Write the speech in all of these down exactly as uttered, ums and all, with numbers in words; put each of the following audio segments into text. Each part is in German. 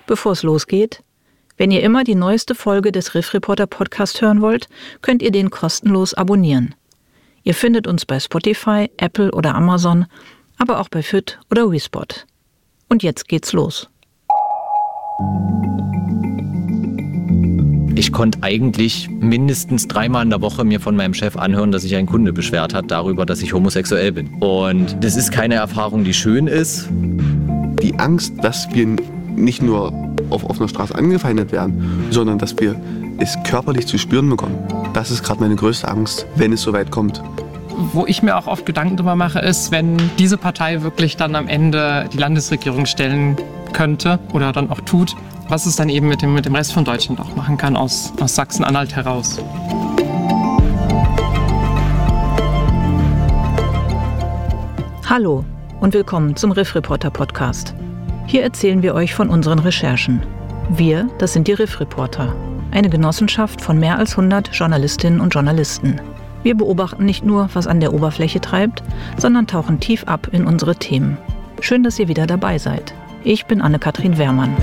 Bevor es losgeht, wenn ihr immer die neueste Folge des Riff Reporter Podcast hören wollt, könnt ihr den kostenlos abonnieren. Ihr findet uns bei Spotify, Apple oder Amazon, aber auch bei F Y T oder WeSpot. Und jetzt geht's los. Ich konnte eigentlich mindestens dreimal in der Woche mir von meinem Chef anhören, dass sich ein Kunde beschwert hat darüber, dass ich homosexuell bin. Und das ist keine Erfahrung, die schön ist. Die Angst, dass wir nicht nur auf offener Straße angefeindet werden, sondern dass wir es körperlich zu spüren bekommen. Das ist gerade meine größte Angst, wenn es so weit kommt. Wo ich mir auch oft Gedanken drüber mache, ist, wenn diese Partei wirklich dann am Ende die Landesregierung stellen könnte oder dann auch tut, was es dann eben mit dem, mit dem Rest von Deutschland auch machen kann, aus, aus Sachsen-Anhalt heraus. Hallo und willkommen zum Riff Reporter Podcast. Hier erzählen wir euch von unseren Recherchen. Wir, das sind die Riff Reporter, eine Genossenschaft von mehr als hundert Journalistinnen und Journalisten. Wir beobachten nicht nur, was an der Oberfläche treibt, sondern tauchen tief ab in unsere Themen. Schön, dass ihr wieder dabei seid. Ich bin Anne-Kathrin Wehrmann.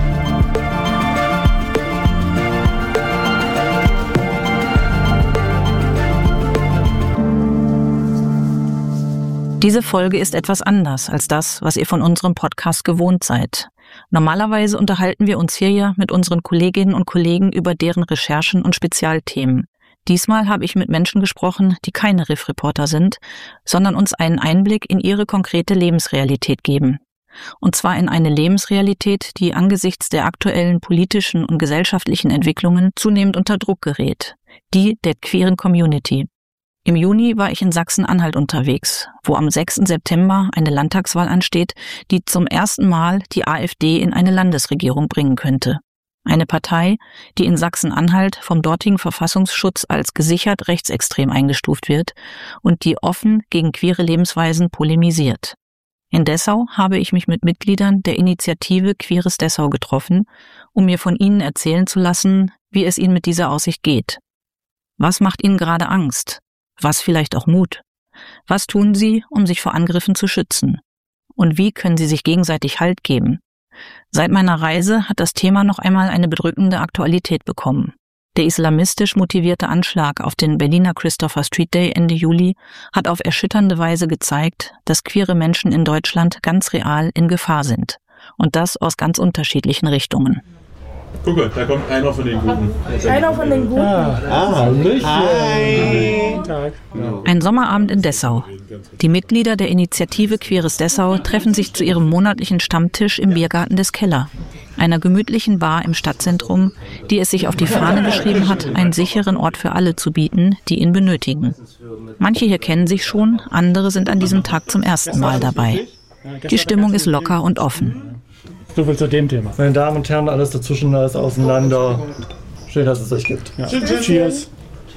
Diese Folge ist etwas anders als das, was ihr von unserem Podcast gewohnt seid. Normalerweise unterhalten wir uns hier mit unseren Kolleginnen und Kollegen über deren Recherchen und Spezialthemen. Diesmal habe ich mit Menschen gesprochen, die keine Riff-Reporter sind, sondern uns einen Einblick in ihre konkrete Lebensrealität geben. Und zwar in eine Lebensrealität, die angesichts der aktuellen politischen und gesellschaftlichen Entwicklungen zunehmend unter Druck gerät. Die der queeren Community. Im Juni war ich in Sachsen-Anhalt unterwegs, wo am sechsten September eine Landtagswahl ansteht, die zum ersten Mal die AfD in eine Landesregierung bringen könnte. Eine Partei, die in Sachsen-Anhalt vom dortigen Verfassungsschutz als gesichert rechtsextrem eingestuft wird und die offen gegen queere Lebensweisen polemisiert. In Dessau habe ich mich mit Mitgliedern der Initiative Queeres Dessau getroffen, um mir von ihnen erzählen zu lassen, wie es ihnen mit dieser Aussicht geht. Was macht ihnen gerade Angst? Was vielleicht auch Mut? Was tun sie, um sich vor Angriffen zu schützen? Und wie können sie sich gegenseitig Halt geben? Seit meiner Reise hat das Thema noch einmal eine bedrückende Aktualität bekommen. Der islamistisch motivierte Anschlag auf den Berliner Christopher Street Day Ende Juli hat auf erschütternde Weise gezeigt, dass queere Menschen in Deutschland ganz real in Gefahr sind. Und das aus ganz unterschiedlichen Richtungen. Guck mal, da kommt einer von den Guten. Einer von den Guten. Ah, ah Hallöchen. Hi. Guten Tag. Ein Sommerabend in Dessau. Die Mitglieder der Initiative Queeres Dessau treffen sich zu ihrem monatlichen Stammtisch im Biergarten des Keller, einer gemütlichen Bar im Stadtzentrum, die es sich auf die Fahne geschrieben hat, einen sicheren Ort für alle zu bieten, die ihn benötigen. Manche hier kennen sich schon, andere sind an diesem Tag zum ersten Mal dabei. Die Stimmung ist locker und offen. So viel zu dem Thema. Meine Damen und Herren, alles dazwischen, alles auseinander. Schön, dass es euch gibt. Ja. Cheers. Cheers.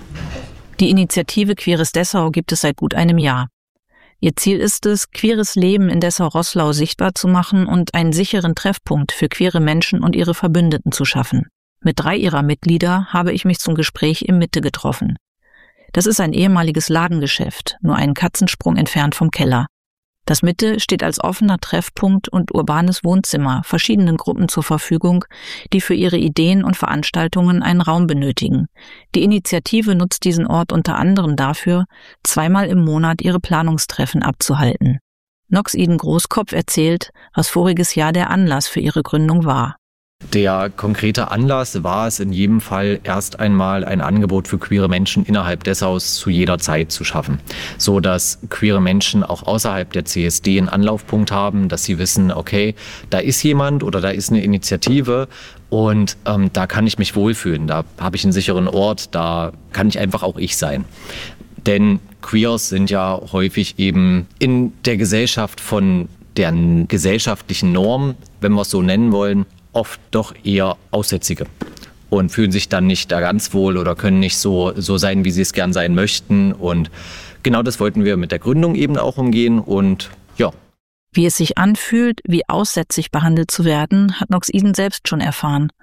Die Initiative Queeres Dessau gibt es seit gut einem Jahr. Ihr Ziel ist es, queeres Leben in Dessau-Roßlau sichtbar zu machen und einen sicheren Treffpunkt für queere Menschen und ihre Verbündeten zu schaffen. Mit drei ihrer Mitglieder habe ich mich zum Gespräch im Mitte getroffen. Das ist ein ehemaliges Ladengeschäft, nur einen Katzensprung entfernt vom Keller. Das Mitte steht als offener Treffpunkt und urbanes Wohnzimmer verschiedenen Gruppen zur Verfügung, die für ihre Ideen und Veranstaltungen einen Raum benötigen. Die Initiative nutzt diesen Ort unter anderem dafür, zweimal im Monat ihre Planungstreffen abzuhalten. Nox Eden Großkopf erzählt, was voriges Jahr der Anlass für ihre Gründung war. Der konkrete Anlass war es in jedem Fall erst einmal ein Angebot für queere Menschen innerhalb Dessaus zu jeder Zeit zu schaffen, so dass queere Menschen auch außerhalb der C S D einen Anlaufpunkt haben, dass sie wissen, okay, da ist jemand oder da ist eine Initiative und ähm, da kann ich mich wohlfühlen, da habe ich einen sicheren Ort, da kann ich einfach auch ich sein. Denn Queers sind ja häufig eben in der Gesellschaft von deren gesellschaftlichen Normen, wenn wir es so nennen wollen, oft doch eher Aussätzige und fühlen sich dann nicht da ganz wohl oder können nicht so, so sein, wie sie es gern sein möchten. Und genau das wollten wir mit der Gründung eben auch umgehen und ja. Wie es sich anfühlt, wie aussätzig behandelt zu werden, hat Nox Eden selbst schon erfahren.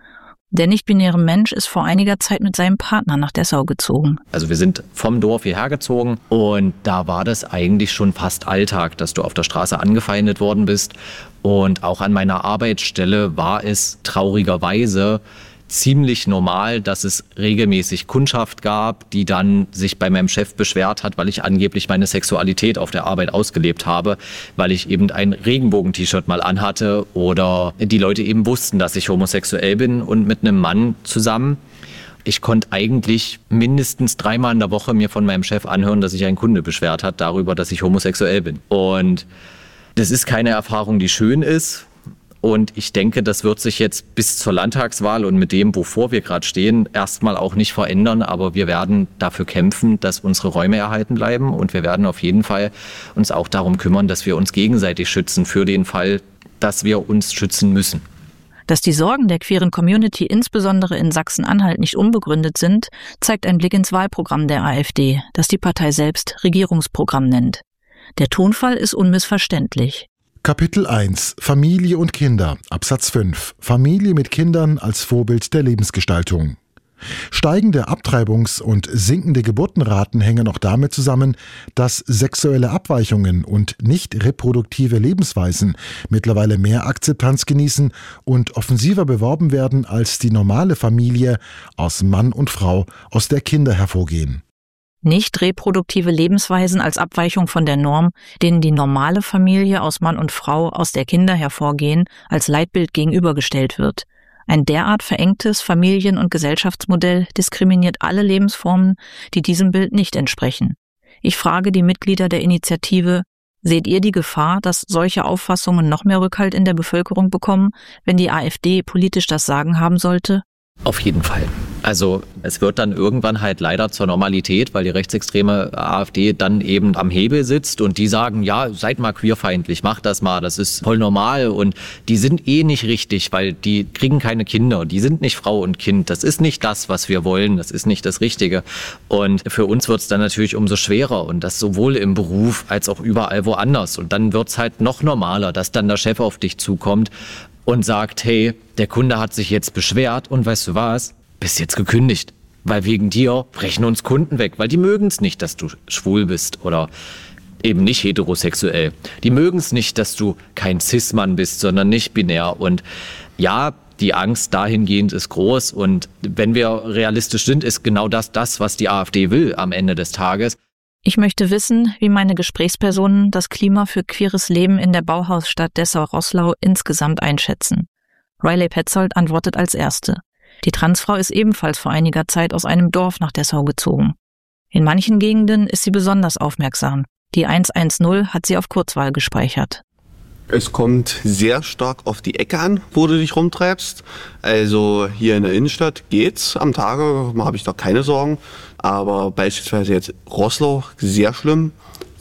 Der nicht-binäre Mensch ist vor einiger Zeit mit seinem Partner nach Dessau gezogen. Also wir sind vom Dorf hierher gezogen und da war das eigentlich schon fast Alltag, dass du auf der Straße angefeindet worden bist. Und auch an meiner Arbeitsstelle war es traurigerweise ziemlich normal, dass es regelmäßig Kundschaft gab, die dann sich bei meinem Chef beschwert hat, weil ich angeblich meine Sexualität auf der Arbeit ausgelebt habe, weil ich eben ein Regenbogen-T-Shirt mal anhatte oder die Leute eben wussten, dass ich homosexuell bin und mit einem Mann zusammen. Ich konnte eigentlich mindestens dreimal in der Woche mir von meinem Chef anhören, dass sich ein Kunde beschwert hat darüber, dass ich homosexuell bin. Und das ist keine Erfahrung, die schön ist. Und ich denke, das wird sich jetzt bis zur Landtagswahl und mit dem, wovor wir gerade stehen, erstmal auch nicht verändern. Aber wir werden dafür kämpfen, dass unsere Räume erhalten bleiben. Und wir werden auf jeden Fall uns auch darum kümmern, dass wir uns gegenseitig schützen für den Fall, dass wir uns schützen müssen. Dass die Sorgen der queeren Community insbesondere in Sachsen-Anhalt nicht unbegründet sind, zeigt ein Blick ins Wahlprogramm der AfD, das die Partei selbst Regierungsprogramm nennt. Der Tonfall ist unmissverständlich. Kapitel eins Familie und Kinder, Absatz fünf Familie mit Kindern als Vorbild der Lebensgestaltung. Steigende Abtreibungs- und sinkende Geburtenraten hängen auch damit zusammen, dass sexuelle Abweichungen und nicht reproduktive Lebensweisen mittlerweile mehr Akzeptanz genießen und offensiver beworben werden als die normale Familie aus Mann und Frau, aus der Kinder hervorgehen. Nicht reproduktive Lebensweisen als Abweichung von der Norm, denen die normale Familie aus Mann und Frau, aus der Kinder hervorgehen, als Leitbild gegenübergestellt wird. Ein derart verengtes Familien- und Gesellschaftsmodell diskriminiert alle Lebensformen, die diesem Bild nicht entsprechen. Ich frage die Mitglieder der Initiative, seht ihr die Gefahr, dass solche Auffassungen noch mehr Rückhalt in der Bevölkerung bekommen, wenn die AfD politisch das Sagen haben sollte? Auf jeden Fall. Also es wird dann irgendwann halt leider zur Normalität, weil die rechtsextreme AfD dann eben am Hebel sitzt und die sagen, ja, seid mal queerfeindlich, macht das mal, das ist voll normal und die sind eh nicht richtig, weil die kriegen keine Kinder, die sind nicht Frau und Kind, das ist nicht das, was wir wollen, das ist nicht das Richtige und für uns wird es dann natürlich umso schwerer und das sowohl im Beruf als auch überall woanders und dann wird es halt noch normaler, dass dann der Chef auf dich zukommt und sagt, hey, der Kunde hat sich jetzt beschwert und weißt du was, bist jetzt gekündigt, weil wegen dir brechen uns Kunden weg, weil die mögen es nicht, dass du schwul bist oder eben nicht heterosexuell. Die mögen es nicht, dass du kein Cis-Mann bist, sondern nicht binär. Und ja, die Angst dahingehend ist groß und wenn wir realistisch sind, ist genau das das, was die AfD will am Ende des Tages. Ich möchte wissen, wie meine Gesprächspersonen das Klima für queeres Leben in der Bauhausstadt Dessau-Roßlau insgesamt einschätzen. Riley Petzold antwortet als Erste. Die Transfrau ist ebenfalls vor einiger Zeit aus einem Dorf nach Dessau gezogen. In manchen Gegenden ist sie besonders aufmerksam. Die eins eins null hat sie auf Kurzwahl gespeichert. Es kommt sehr stark auf die Ecke an, wo du dich rumtreibst. Also hier in der Innenstadt geht's am Tage, habe ich da keine Sorgen. Aber beispielsweise jetzt Roßlau, sehr schlimm.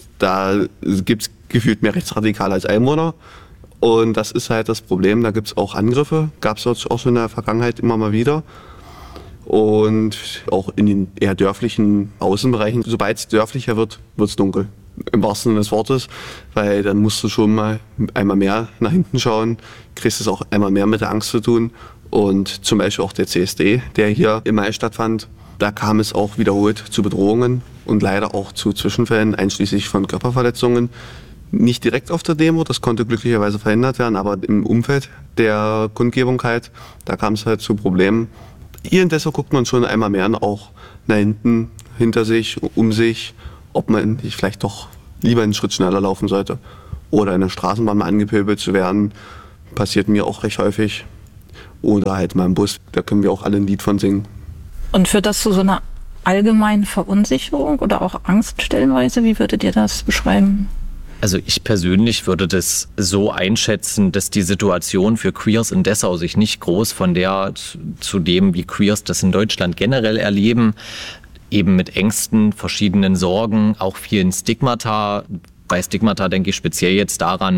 Da gibt's gefühlt mehr Rechtsradikale als Einwohner. Und das ist halt das Problem, da gibt's auch Angriffe. Gab's auch so in der Vergangenheit immer mal wieder. Und auch in den eher dörflichen Außenbereichen, sobald es dörflicher wird, wird's dunkel. Im wahrsten Sinne des Wortes, weil dann musst du schon mal einmal mehr nach hinten schauen, kriegst es auch einmal mehr mit der Angst zu tun. Und zum Beispiel auch der C S D, der hier im Mai stattfand, da kam es auch wiederholt zu Bedrohungen und leider auch zu Zwischenfällen, einschließlich von Körperverletzungen. Nicht direkt auf der Demo, das konnte glücklicherweise verhindert werden, aber im Umfeld der Kundgebung halt, da kam es halt zu Problemen. Hier in Dessau guckt man schon einmal mehr auch nach hinten, hinter sich, um sich, ob man nicht vielleicht doch lieber einen Schritt schneller laufen sollte. Oder in der Straßenbahn mal angepöbelt zu werden, passiert mir auch recht häufig. Oder halt mal im Bus, da können wir auch alle ein Lied von singen. Und führt das zu so einer allgemeinen Verunsicherung oder auch Angst stellenweise? Wie würdet ihr das beschreiben? Also ich persönlich würde das so einschätzen, dass die Situation für Queers in Dessau sich nicht groß von der zu dem, wie Queers das in Deutschland generell erleben, eben mit Ängsten, verschiedenen Sorgen, auch vielen Stigmata. Bei Stigmata denke ich speziell jetzt daran,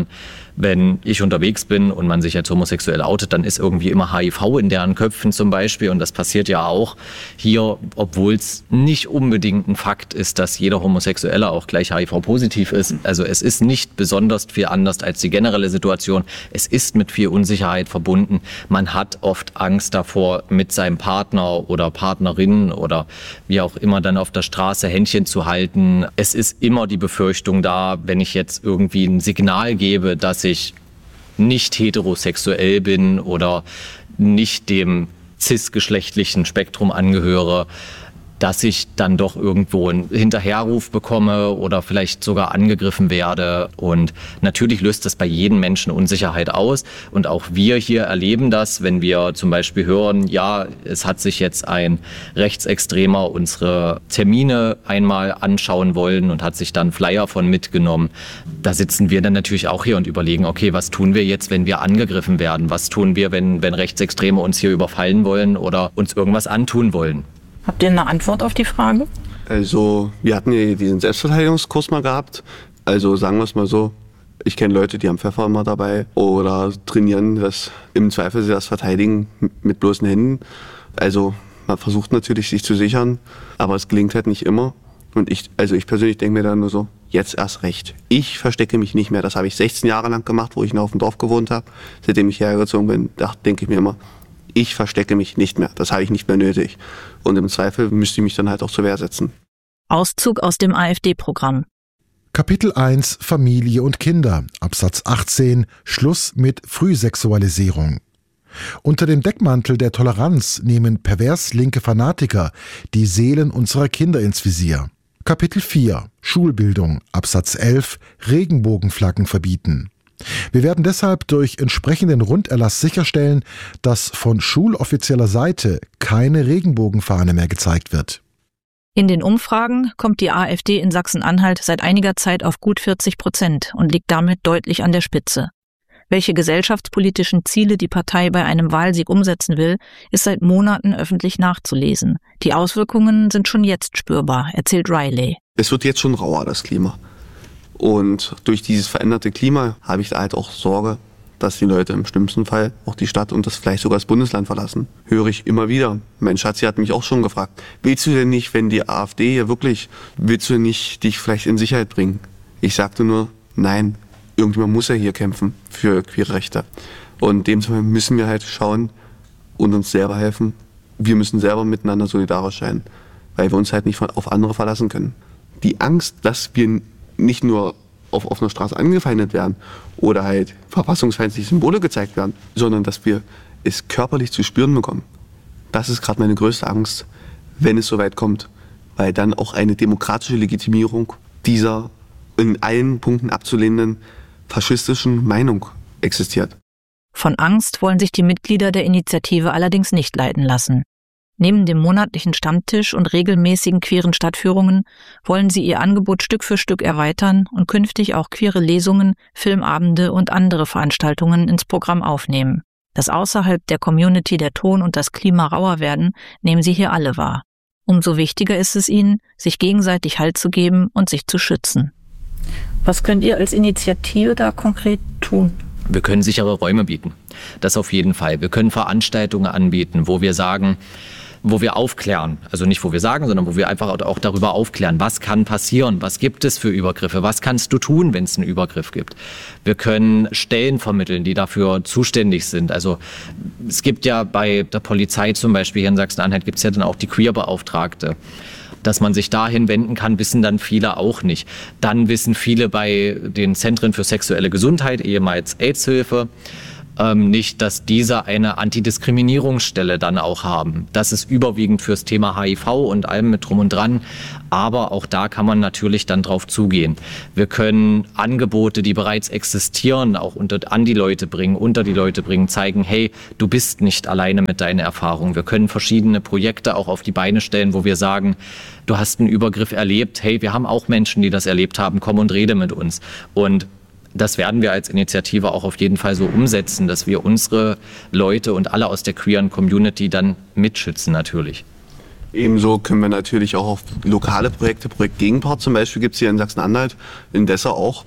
Wenn ich unterwegs bin und man sich als homosexuell outet, dann ist irgendwie immer H I V in deren Köpfen zum Beispiel. Und das passiert ja auch hier, obwohl es nicht unbedingt ein Fakt ist, dass jeder Homosexuelle auch gleich H I V-positiv ist. Also es ist nicht besonders viel anders als die generelle Situation. Es ist mit viel Unsicherheit verbunden. Man hat oft Angst davor, mit seinem Partner oder Partnerin oder wie auch immer dann auf der Straße Händchen zu halten. Es ist immer die Befürchtung da, wenn ich jetzt irgendwie ein Signal gebe, dass ich nicht heterosexuell bin oder nicht dem cisgeschlechtlichen Spektrum angehöre, dass ich dann doch irgendwo einen Hinterherruf bekomme oder vielleicht sogar angegriffen werde. Und natürlich löst das bei jedem Menschen Unsicherheit aus. Und auch wir hier erleben das, wenn wir zum Beispiel hören, ja, es hat sich jetzt ein Rechtsextremer unsere Termine einmal anschauen wollen und hat sich dann Flyer von mitgenommen. Da sitzen wir dann natürlich auch hier und überlegen, okay, was tun wir jetzt, wenn wir angegriffen werden? Was tun wir, wenn, wenn Rechtsextreme uns hier überfallen wollen oder uns irgendwas antun wollen? Habt ihr eine Antwort auf die Frage? Also, wir hatten ja diesen Selbstverteidigungskurs mal gehabt. Also sagen wir es mal so, ich kenne Leute, die haben Pfeffer immer dabei oder trainieren das im Zweifel das Verteidigen mit bloßen Händen. Also man versucht natürlich, sich zu sichern, aber es gelingt halt nicht immer. Und ich, also ich persönlich denke mir dann nur so, jetzt erst recht. Ich verstecke mich nicht mehr. Das habe ich sechzehn Jahre lang gemacht, wo ich noch auf dem Dorf gewohnt habe. Seitdem ich hergezogen bin, da denke ich mir immer, ich verstecke mich nicht mehr. Das habe ich nicht mehr nötig. Und im Zweifel müsste ich mich dann halt auch zur Wehr setzen. Auszug aus dem AfD-Programm. Kapitel eins Familie und Kinder, Absatz achtzehn, Schluss mit Frühsexualisierung. Unter dem Deckmantel der Toleranz nehmen pervers linke Fanatiker die Seelen unserer Kinder ins Visier. Kapitel vier Schulbildung, Absatz elf, Regenbogenflaggen verbieten. Wir werden deshalb durch entsprechenden Runderlass sicherstellen, dass von schuloffizieller Seite keine Regenbogenfahne mehr gezeigt wird. In den Umfragen kommt die AfD in Sachsen-Anhalt seit einiger Zeit auf gut vierzig Prozent und liegt damit deutlich an der Spitze. Welche gesellschaftspolitischen Ziele die Partei bei einem Wahlsieg umsetzen will, ist seit Monaten öffentlich nachzulesen. Die Auswirkungen sind schon jetzt spürbar, erzählt Riley. Es wird jetzt schon rauer, das Klima. Und durch dieses veränderte Klima habe ich da halt auch Sorge, dass die Leute im schlimmsten Fall auch die Stadt und das vielleicht sogar das Bundesland verlassen. Höre ich immer wieder. Mein Schatzi hat mich auch schon gefragt, willst du denn nicht, wenn die AfD hier wirklich, willst du nicht dich vielleicht in Sicherheit bringen? Ich sagte nur, nein, irgendjemand muss ja hier kämpfen für queere Rechte. Und demzufolge müssen wir halt schauen und uns selber helfen. Wir müssen selber miteinander solidarisch sein, weil wir uns halt nicht auf andere verlassen können. Die Angst, dass wir nicht nur auf offener Straße angefeindet werden oder halt verfassungsfeindliche Symbole gezeigt werden, sondern dass wir es körperlich zu spüren bekommen. Das ist gerade meine größte Angst, wenn es soweit kommt, weil dann auch eine demokratische Legitimierung dieser in allen Punkten abzulehnenden faschistischen Meinung existiert. Von Angst wollen sich die Mitglieder der Initiative allerdings nicht leiten lassen. Neben dem monatlichen Stammtisch und regelmäßigen queeren Stadtführungen wollen sie ihr Angebot Stück für Stück erweitern und künftig auch queere Lesungen, Filmabende und andere Veranstaltungen ins Programm aufnehmen. Dass außerhalb der Community der Ton und das Klima rauer werden, nehmen sie hier alle wahr. Umso wichtiger ist es ihnen, sich gegenseitig Halt zu geben und sich zu schützen. Was könnt ihr als Initiative da konkret tun? Wir können sichere Räume bieten. Das auf jeden Fall. Wir können Veranstaltungen anbieten, wo wir sagen, wo wir aufklären, also nicht wo wir sagen, sondern wo wir einfach auch darüber aufklären, was kann passieren, was gibt es für Übergriffe, was kannst du tun, wenn es einen Übergriff gibt. Wir können Stellen vermitteln, die dafür zuständig sind. Also es gibt ja bei der Polizei zum Beispiel hier in Sachsen-Anhalt gibt es ja dann auch die Queer-Beauftragte. Dass man sich dahin wenden kann, wissen dann viele auch nicht. Dann wissen viele bei den Zentren für sexuelle Gesundheit, ehemals AIDS-Hilfe, ähm, nicht, dass diese eine Antidiskriminierungsstelle dann auch haben. Das ist überwiegend fürs Thema H I V und allem mit drum und dran. Aber auch da kann man natürlich dann drauf zugehen. Wir können Angebote, die bereits existieren, auch unter, an die Leute bringen, unter die Leute bringen, zeigen, hey, du bist nicht alleine mit deinen Erfahrungen. Wir können verschiedene Projekte auch auf die Beine stellen, wo wir sagen, du hast einen Übergriff erlebt, hey, wir haben auch Menschen, die das erlebt haben, komm und rede mit uns. Und das werden wir als Initiative auch auf jeden Fall so umsetzen, dass wir unsere Leute und alle aus der queeren Community dann mitschützen natürlich. Ebenso können wir natürlich auch auf lokale Projekte, Projekt Gegenpart zum Beispiel gibt es hier in Sachsen-Anhalt, in Dessau auch,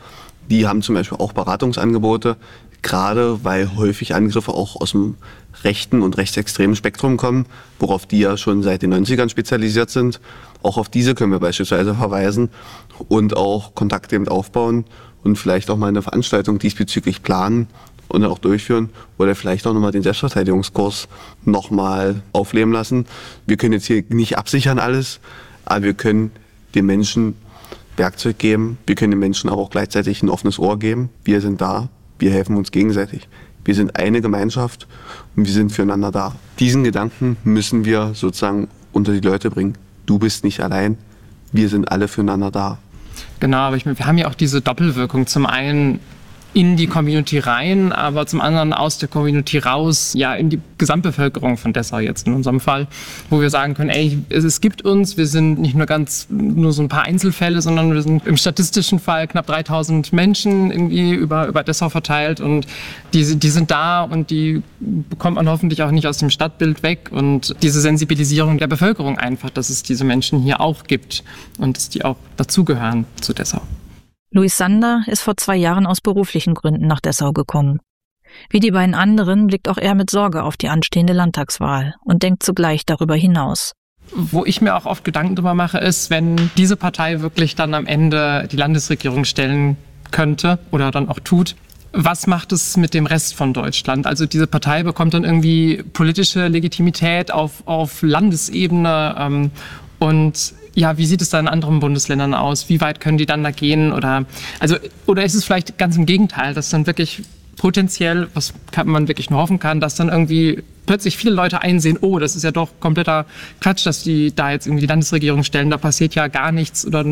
Die haben zum Beispiel auch Beratungsangebote, gerade weil häufig Angriffe auch aus dem rechten und rechtsextremen Spektrum kommen, worauf die ja schon seit den neunzigern spezialisiert sind. Auch auf diese können wir beispielsweise verweisen und auch Kontakte eben aufbauen und vielleicht auch mal eine Veranstaltung diesbezüglich planen und dann auch durchführen oder vielleicht auch nochmal den Selbstverteidigungskurs nochmal aufleben lassen. Wir können jetzt hier nicht absichern alles, aber wir können den Menschen Werkzeug geben. Wir können den Menschen aber auch gleichzeitig ein offenes Ohr geben. Wir sind da, wir helfen uns gegenseitig. Wir sind eine Gemeinschaft und wir sind füreinander da. Diesen Gedanken müssen wir sozusagen unter die Leute bringen. Du bist nicht allein, wir sind alle füreinander da. Genau, aber ich meine, wir haben ja auch diese Doppelwirkung. Zum einen in die Community rein, aber zum anderen aus der Community raus, ja, in die Gesamtbevölkerung von Dessau jetzt in unserem Fall, wo wir sagen können, ey, es, es gibt uns, wir sind nicht nur ganz, nur so ein paar Einzelfälle, sondern wir sind im statistischen Fall knapp dreitausend Menschen irgendwie über, über Dessau verteilt und die, die sind da und die bekommt man hoffentlich auch nicht aus dem Stadtbild weg und diese Sensibilisierung der Bevölkerung einfach, dass es diese Menschen hier auch gibt und dass die auch dazugehören zu Dessau. Luis Sander ist vor zwei Jahren aus beruflichen Gründen nach Dessau gekommen. Wie die beiden anderen blickt auch er mit Sorge auf die anstehende Landtagswahl und denkt zugleich darüber hinaus. Wo ich mir auch oft Gedanken darüber mache, ist, wenn diese Partei wirklich dann am Ende die Landesregierung stellen könnte oder dann auch tut, was macht es mit dem Rest von Deutschland? Also diese Partei bekommt dann irgendwie politische Legitimität auf, auf Landesebene ähm, und ja, wie sieht es da in anderen Bundesländern aus? Wie weit können die dann da gehen? Oder, also, oder ist es vielleicht ganz im Gegenteil, dass dann wirklich potenziell, was kann man wirklich nur hoffen kann, dass dann irgendwie plötzlich viele Leute einsehen, oh, das ist ja doch kompletter Quatsch, dass die da jetzt irgendwie die Landesregierung stellen, da passiert ja gar nichts oder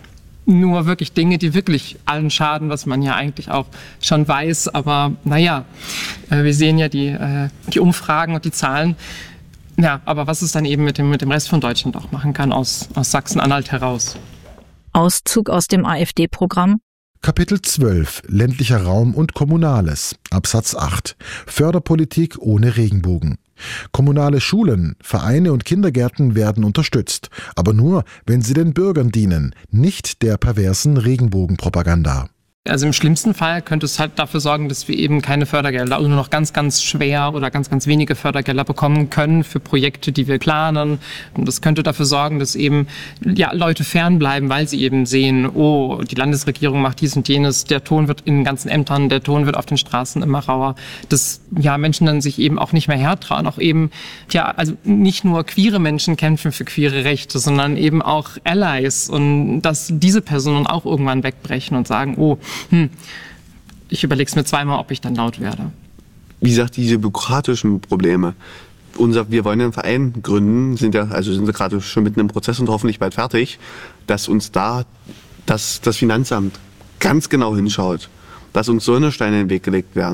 nur wirklich Dinge, die wirklich allen schaden, was man ja eigentlich auch schon weiß. Aber naja, wir sehen ja die, die Umfragen und die Zahlen. Ja, aber was es dann eben mit dem, mit dem Rest von Deutschland auch machen kann, aus, aus Sachsen-Anhalt heraus. Auszug aus dem AfD-Programm. Kapitel zwölf Ländlicher Raum und Kommunales, Absatz acht Förderpolitik ohne Regenbogen. Kommunale Schulen, Vereine und Kindergärten werden unterstützt, aber nur, wenn sie den Bürgern dienen, nicht der perversen Regenbogenpropaganda. Also im schlimmsten Fall könnte es halt dafür sorgen, dass wir eben keine Fördergelder oder nur noch ganz, ganz schwer oder ganz, ganz wenige Fördergelder bekommen können für Projekte, die wir planen. Und das könnte dafür sorgen, dass eben ja, Leute fernbleiben, weil sie eben sehen, oh, die Landesregierung macht dies und jenes, der Ton wird in den ganzen Ämtern, der Ton wird auf den Straßen immer rauer. Dass ja, Menschen dann sich eben auch nicht mehr hertrauen, auch eben, ja, also nicht nur queere Menschen kämpfen für queere Rechte, sondern eben auch Allies und dass diese Personen auch irgendwann wegbrechen und sagen, oh, Hm. ich überlege es mir zweimal, ob ich dann laut werde. Wie gesagt, diese bürokratischen Probleme. Unser, wir wollen einen Verein gründen, sind ja, also sind wir gerade schon mitten im Prozess und hoffentlich bald fertig, dass uns da dass das Finanzamt ganz genau hinschaut, dass uns so eine Steine in den Weg gelegt werden.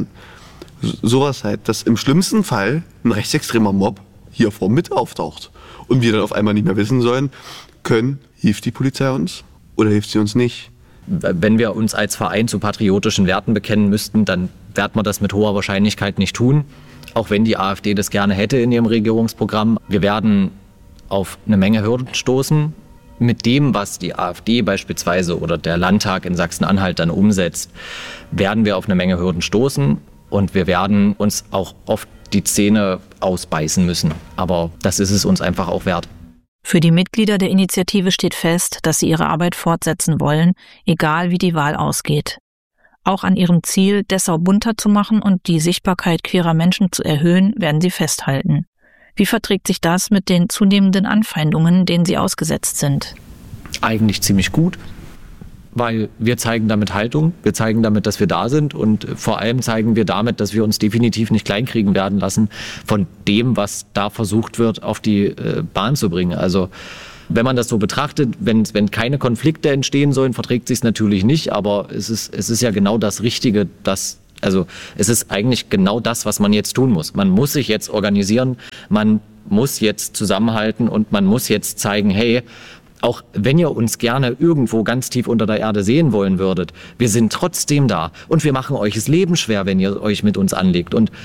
Sowas halt, dass im schlimmsten Fall ein rechtsextremer Mob hier vor mit auftaucht und wir dann auf einmal nicht mehr wissen sollen können, hilft die Polizei uns oder hilft sie uns nicht. Wenn wir uns als Verein zu patriotischen Werten bekennen müssten, dann wird man das mit hoher Wahrscheinlichkeit nicht tun, auch wenn die AfD das gerne hätte in ihrem Regierungsprogramm. Wir werden auf eine Menge Hürden stoßen. Mit dem, was die AfD beispielsweise oder der Landtag in Sachsen-Anhalt dann umsetzt, werden wir auf eine Menge Hürden stoßen und wir werden uns auch oft die Zähne ausbeißen müssen. Aber das ist es uns einfach auch wert. Für die Mitglieder der Initiative steht fest, dass sie ihre Arbeit fortsetzen wollen, egal wie die Wahl ausgeht. Auch an ihrem Ziel, Dessau bunter zu machen und die Sichtbarkeit queerer Menschen zu erhöhen, werden sie festhalten. Wie verträgt sich das mit den zunehmenden Anfeindungen, denen sie ausgesetzt sind? Eigentlich ziemlich gut, weil wir zeigen damit Haltung, wir zeigen damit, dass wir da sind und vor allem zeigen wir damit, dass wir uns definitiv nicht kleinkriegen werden lassen von dem, was da versucht wird, auf die äh, Bahn zu bringen. Also wenn man das so betrachtet, wenn, wenn keine Konflikte entstehen sollen, verträgt sich es natürlich nicht, aber es ist, es ist ja genau das Richtige, das Also es ist eigentlich genau das, was man jetzt tun muss. Man muss sich jetzt organisieren, man muss jetzt zusammenhalten und man muss jetzt zeigen, hey, auch wenn ihr uns gerne irgendwo ganz tief unter der Erde sehen wollen würdet, wir sind trotzdem da und wir machen euch das Leben schwer, wenn ihr euch mit uns anlegt. Und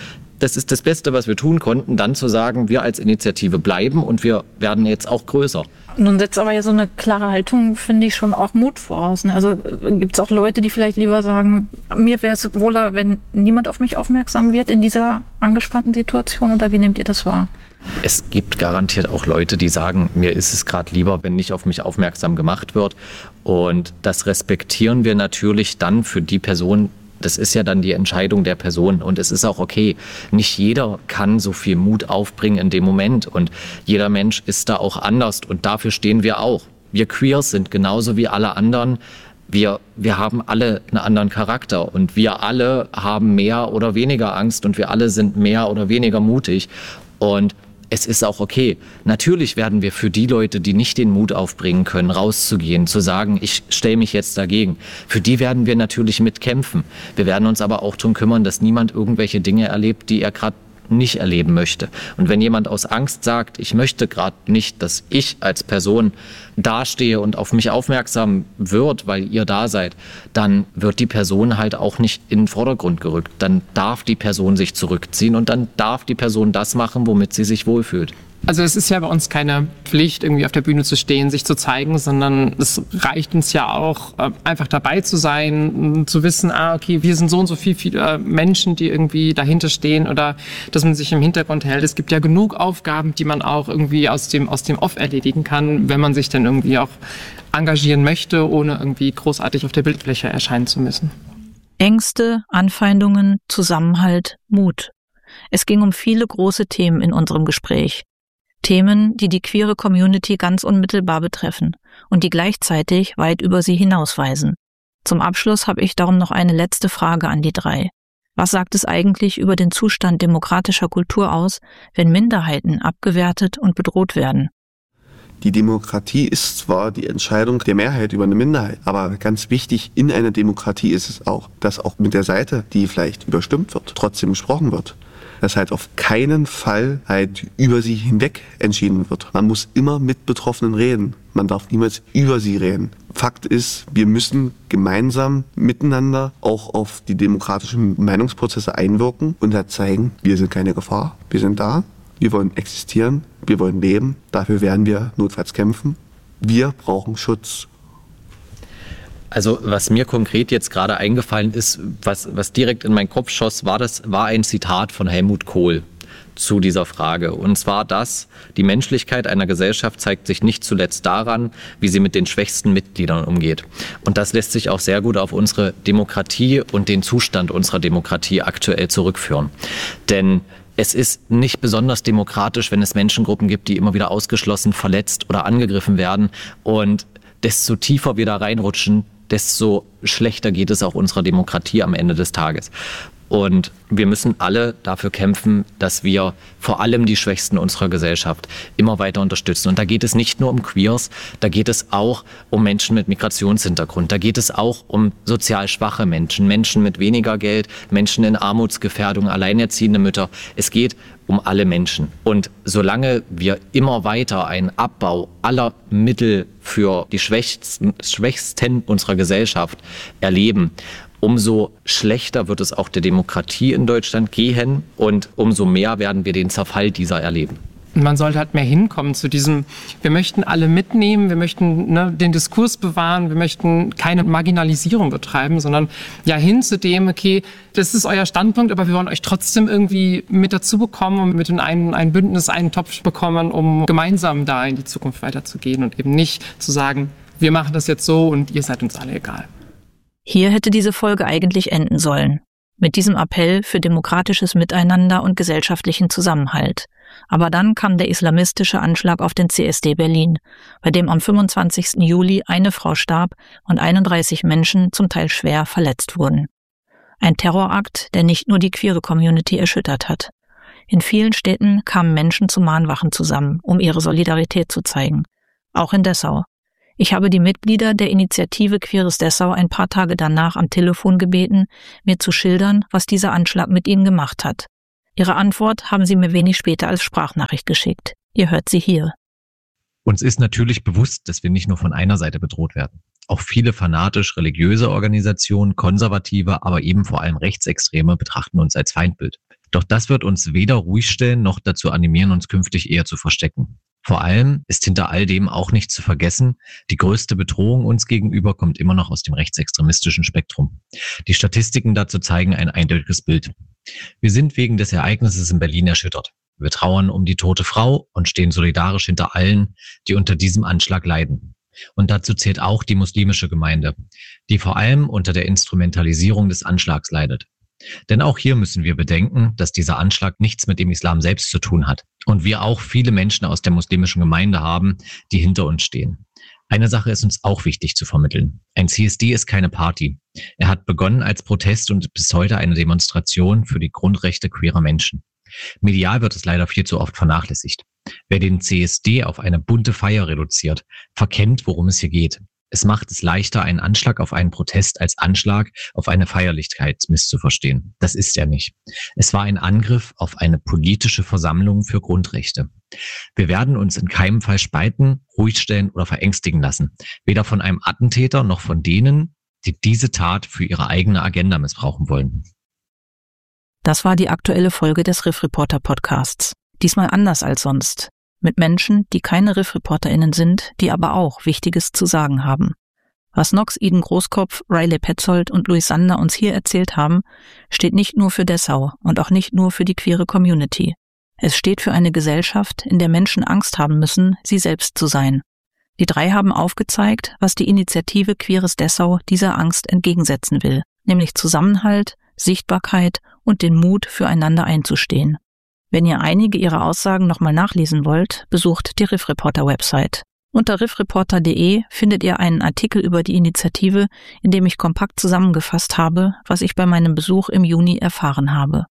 das ist das Beste, was wir tun konnten, dann zu sagen, wir als Initiative bleiben und wir werden jetzt auch größer. Nun setzt aber ja so eine klare Haltung, finde ich, schon auch Mut voraus. Ne? Also gibt es auch Leute, die vielleicht lieber sagen, mir wäre es wohler, wenn niemand auf mich aufmerksam wird in dieser angespannten Situation, oder wie nehmt ihr das wahr? Es gibt garantiert auch Leute, die sagen, mir ist es gerade lieber, wenn nicht auf mich aufmerksam gemacht wird. Und das respektieren wir natürlich dann für die Person. Das ist ja dann die Entscheidung der Person und es ist auch okay. Nicht jeder kann so viel Mut aufbringen in dem Moment und jeder Mensch ist da auch anders und dafür stehen wir auch. Wir Queers sind genauso wie alle anderen. Wir, wir haben alle einen anderen Charakter und wir alle haben mehr oder weniger Angst und wir alle sind mehr oder weniger mutig und es ist auch okay. Natürlich werden wir für die Leute, die nicht den Mut aufbringen können, rauszugehen, zu sagen, ich stelle mich jetzt dagegen. Für die werden wir natürlich mitkämpfen. Wir werden uns aber auch darum kümmern, dass niemand irgendwelche Dinge erlebt, die er gerade nicht erleben möchte. Und wenn jemand aus Angst sagt, ich möchte gerade nicht, dass ich als Person dastehe und auf mich aufmerksam wird, weil ihr da seid, dann wird die Person halt auch nicht in den Vordergrund gerückt. Dann darf die Person sich zurückziehen und dann darf die Person das machen, womit sie sich wohlfühlt. Also es ist ja bei uns keine Pflicht, irgendwie auf der Bühne zu stehen, sich zu zeigen, sondern es reicht uns ja auch, einfach dabei zu sein, zu wissen, ah, okay, wir sind so und so viel, viele Menschen, die irgendwie dahinter stehen oder dass man sich im Hintergrund hält. Es gibt ja genug Aufgaben, die man auch irgendwie aus dem, aus dem Off erledigen kann, wenn man sich dann irgendwie auch engagieren möchte, ohne irgendwie großartig auf der Bildfläche erscheinen zu müssen. Ängste, Anfeindungen, Zusammenhalt, Mut. Es ging um viele große Themen in unserem Gespräch. Themen, die die queere Community ganz unmittelbar betreffen und die gleichzeitig weit über sie hinausweisen. Zum Abschluss habe ich darum noch eine letzte Frage an die drei. Was sagt es eigentlich über den Zustand demokratischer Kultur aus, wenn Minderheiten abgewertet und bedroht werden? Die Demokratie ist zwar die Entscheidung der Mehrheit über eine Minderheit, aber ganz wichtig in einer Demokratie ist es auch, dass auch mit der Seite, die vielleicht überstimmt wird, trotzdem gesprochen wird. Dass halt auf keinen Fall halt über sie hinweg entschieden wird. Man muss immer mit Betroffenen reden. Man darf niemals über sie reden. Fakt ist, wir müssen gemeinsam miteinander auch auf die demokratischen Meinungsprozesse einwirken und halt zeigen, wir sind keine Gefahr, wir sind da, wir wollen existieren, wir wollen leben, dafür werden wir notfalls kämpfen. Wir brauchen Schutz. Also was mir konkret jetzt gerade eingefallen ist, was, was direkt in meinen Kopf schoss, war, das, war ein Zitat von Helmut Kohl zu dieser Frage. Und zwar das, die Menschlichkeit einer Gesellschaft zeigt sich nicht zuletzt daran, wie sie mit den schwächsten Mitgliedern umgeht. Und das lässt sich auch sehr gut auf unsere Demokratie und den Zustand unserer Demokratie aktuell zurückführen. Denn es ist nicht besonders demokratisch, wenn es Menschengruppen gibt, die immer wieder ausgeschlossen, verletzt oder angegriffen werden. Und desto tiefer wir da reinrutschen, desto schlechter geht es auch unserer Demokratie am Ende des Tages. Und wir müssen alle dafür kämpfen, dass wir vor allem die Schwächsten unserer Gesellschaft immer weiter unterstützen. Und da geht es nicht nur um Queers, da geht es auch um Menschen mit Migrationshintergrund. Da geht es auch um sozial schwache Menschen, Menschen mit weniger Geld, Menschen in Armutsgefährdung, alleinerziehende Mütter. Es geht um alle Menschen. Und solange wir immer weiter einen Abbau aller Mittel für die Schwächsten, Schwächsten unserer Gesellschaft erleben, umso schlechter wird es auch der Demokratie in Deutschland gehen und umso mehr werden wir den Zerfall dieser erleben. Man sollte halt mehr hinkommen zu diesem, wir möchten alle mitnehmen, wir möchten ne, den Diskurs bewahren, wir möchten keine Marginalisierung betreiben, sondern ja hin zu dem, okay, das ist euer Standpunkt, aber wir wollen euch trotzdem irgendwie mit dazu bekommen und mit in ein, ein Bündnis, einen Topf bekommen, um gemeinsam da in die Zukunft weiterzugehen und eben nicht zu sagen, wir machen das jetzt so und ihr seid uns alle egal. Hier hätte diese Folge eigentlich enden sollen. Mit diesem Appell für demokratisches Miteinander und gesellschaftlichen Zusammenhalt. Aber dann kam der islamistische Anschlag auf den C S D Berlin, bei dem am fünfundzwanzigsten Juli eine Frau starb und einunddreißig Menschen zum Teil schwer verletzt wurden. Ein Terrorakt, der nicht nur die queere Community erschüttert hat. In vielen Städten kamen Menschen zu Mahnwachen zusammen, um ihre Solidarität zu zeigen. Auch in Dessau. Ich habe die Mitglieder der Initiative Queeres Dessau ein paar Tage danach am Telefon gebeten, mir zu schildern, was dieser Anschlag mit ihnen gemacht hat. Ihre Antwort haben sie mir wenig später als Sprachnachricht geschickt. Ihr hört sie hier. Uns ist natürlich bewusst, dass wir nicht nur von einer Seite bedroht werden. Auch viele fanatisch-religiöse Organisationen, Konservative, aber eben vor allem Rechtsextreme betrachten uns als Feindbild. Doch das wird uns weder ruhig stellen, noch dazu animieren, uns künftig eher zu verstecken. Vor allem ist hinter all dem auch nicht zu vergessen, die größte Bedrohung uns gegenüber kommt immer noch aus dem rechtsextremistischen Spektrum. Die Statistiken dazu zeigen ein eindeutiges Bild. Wir sind wegen des Ereignisses in Berlin erschüttert. Wir trauern um die tote Frau und stehen solidarisch hinter allen, die unter diesem Anschlag leiden. Und dazu zählt auch die muslimische Gemeinde, die vor allem unter der Instrumentalisierung des Anschlags leidet. Denn auch hier müssen wir bedenken, dass dieser Anschlag nichts mit dem Islam selbst zu tun hat. Und wir auch viele Menschen aus der muslimischen Gemeinde haben, die hinter uns stehen. Eine Sache ist uns auch wichtig zu vermitteln. Ein C S D ist keine Party. Er hat begonnen als Protest und bis heute eine Demonstration für die Grundrechte queerer Menschen. Medial wird es leider viel zu oft vernachlässigt. Wer den C S D auf eine bunte Feier reduziert, verkennt, worum es hier geht. Es macht es leichter, einen Anschlag auf einen Protest als Anschlag auf eine Feierlichkeit misszuverstehen. Das ist er nicht. Es war ein Angriff auf eine politische Versammlung für Grundrechte. Wir werden uns in keinem Fall spalten, ruhig stellen oder verängstigen lassen. Weder von einem Attentäter noch von denen, die diese Tat für ihre eigene Agenda missbrauchen wollen. Das war die aktuelle Folge des Riff Reporter Podcasts. Diesmal anders als sonst. Mit Menschen, die keine Riff-ReporterInnen sind, die aber auch Wichtiges zu sagen haben. Was Nox, Eden Großkopf, Riley Petzold und Louis Sander uns hier erzählt haben, steht nicht nur für Dessau und auch nicht nur für die queere Community. Es steht für eine Gesellschaft, in der Menschen Angst haben müssen, sie selbst zu sein. Die drei haben aufgezeigt, was die Initiative Queeres Dessau dieser Angst entgegensetzen will, nämlich Zusammenhalt, Sichtbarkeit und den Mut, füreinander einzustehen. Wenn ihr einige ihrer Aussagen nochmal nachlesen wollt, besucht die Riff Reporter Website. Unter riff reporter punkt de findet ihr einen Artikel über die Initiative, in dem ich kompakt zusammengefasst habe, was ich bei meinem Besuch im Juni erfahren habe.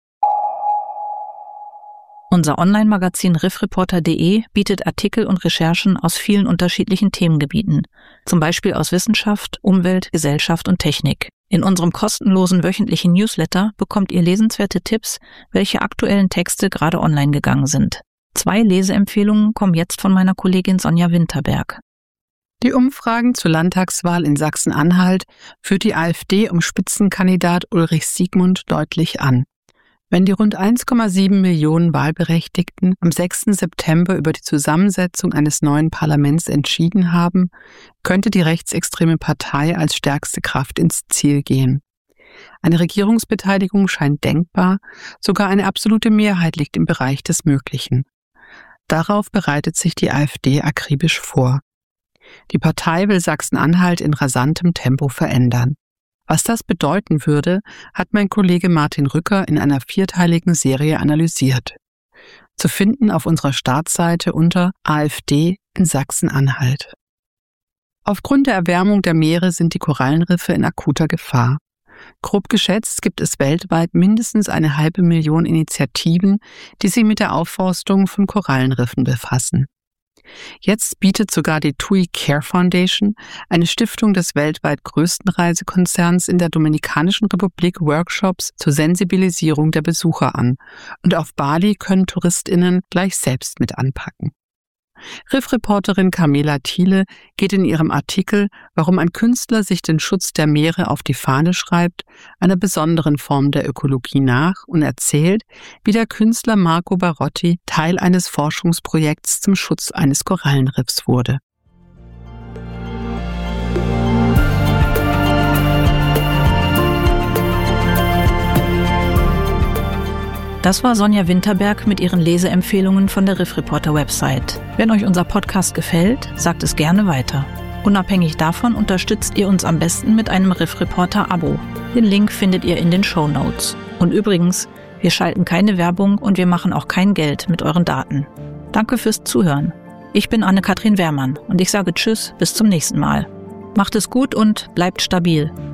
Unser Online-Magazin riff reporter punkt de bietet Artikel und Recherchen aus vielen unterschiedlichen Themengebieten, zum Beispiel aus Wissenschaft, Umwelt, Gesellschaft und Technik. In unserem kostenlosen wöchentlichen Newsletter bekommt ihr lesenswerte Tipps, welche aktuellen Texte gerade online gegangen sind. Zwei Leseempfehlungen kommen jetzt von meiner Kollegin Sonja Winterberg. Die Umfragen zur Landtagswahl in Sachsen-Anhalt führt die AfD um Spitzenkandidat Ulrich Siegmund deutlich an. Wenn die rund eins Komma sieben Millionen Wahlberechtigten am sechsten September über die Zusammensetzung eines neuen Parlaments entschieden haben, könnte die rechtsextreme Partei als stärkste Kraft ins Ziel gehen. Eine Regierungsbeteiligung scheint denkbar, sogar eine absolute Mehrheit liegt im Bereich des Möglichen. Darauf bereitet sich die AfD akribisch vor. Die Partei will Sachsen-Anhalt in rasantem Tempo verändern. Was das bedeuten würde, hat mein Kollege Martin Rücker in einer vierteiligen Serie analysiert. Zu finden auf unserer Startseite unter AfD in Sachsen-Anhalt. Aufgrund der Erwärmung der Meere sind die Korallenriffe in akuter Gefahr. Grob geschätzt gibt es weltweit mindestens eine halbe Million Initiativen, die sich mit der Aufforstung von Korallenriffen befassen. Jetzt bietet sogar die T U I Care Foundation, eine Stiftung des weltweit größten Reisekonzerns in der Dominikanischen Republik, Workshops zur Sensibilisierung der Besucher an. Und auf Bali können TouristInnen gleich selbst mit anpacken. Riff-Reporterin Carmela Thiele geht in ihrem Artikel, warum ein Künstler sich den Schutz der Meere auf die Fahne schreibt, einer besonderen Form der Ökologie nach und erzählt, wie der Künstler Marco Barotti Teil eines Forschungsprojekts zum Schutz eines Korallenriffs wurde. Das war Sonja Winterberg mit ihren Leseempfehlungen von der Riff Reporter Website. Wenn euch unser Podcast gefällt, sagt es gerne weiter. Unabhängig davon unterstützt ihr uns am besten mit einem Riff Reporter Abo. Den Link findet ihr in den Shownotes. Und übrigens, wir schalten keine Werbung und wir machen auch kein Geld mit euren Daten. Danke fürs Zuhören. Ich bin Anne-Kathrin Wehrmann und ich sage Tschüss, bis zum nächsten Mal. Macht es gut und bleibt stabil.